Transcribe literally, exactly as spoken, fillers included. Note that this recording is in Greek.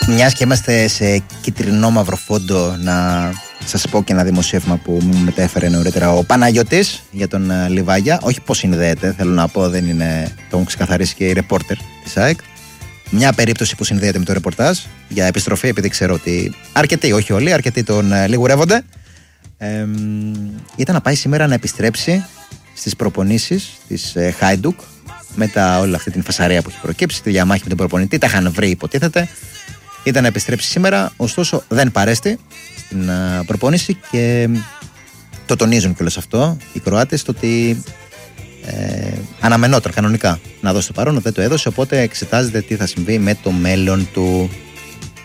Μιας και είμαστε σε κυτρινό μαύρο φόντο, να σας πω και ένα δημοσίευμα που μου μετέφερε νωρίτερα ο Παναγιώτης για τον uh, Λιβάγια. Όχι πως συνδέεται, θέλω να πω, δεν είναι, το έχουν ξεκαθαρίσει και οι ρεπόρτερ της ΑΕΚ. Μια περίπτωση που συνδέεται με το ρεπορτάζ για επιστροφή, επειδή ξέρω ότι αρκετοί, όχι όλοι, αρκετοί τον uh, λιγουρεύονται. Ε, ήταν να πάει σήμερα να επιστρέψει στις προπονήσεις της uh, Χάιντουκ μετά όλη αυτή την φασαρία που έχει προκύψει, τη διαμάχη με τον προπονητή. Τα είχαν βρει, υποτίθεται. Ήταν να επιστρέψει σήμερα, ωστόσο δεν παρέστη στην uh, προπόνηση και το τονίζουν κιόλας αυτό οι Κροάτες, το ότι ε, αναμενόταν κανονικά να δώσει το παρόν, δεν το έδωσε, οπότε εξετάζεται τι θα συμβεί με το μέλλον του.